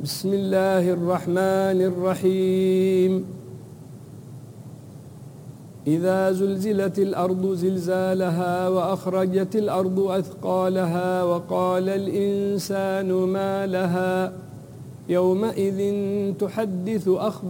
بسم الله الرحمن الرحيم إذا زلزلت الأرض زلزالها وأخرجت الأرض أثقالها وقال الإنسان ما لها يومئذ تحدث أخبارها